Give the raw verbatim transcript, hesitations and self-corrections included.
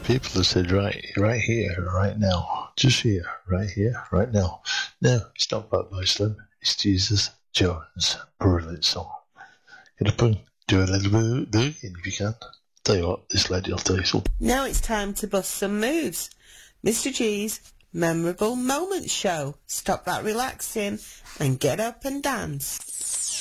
people have said, right, right here, right now, just here, right here, right now. No, it's not Black Boy Slim, it's Jesus Jones. Brilliant song. Get up and do a little bit boogie if you can. Tell you what, this lady will tell you something. Now it's time to bust some moves. Mister G's Memorable Moments Show. Stop that relaxing and get up and dance.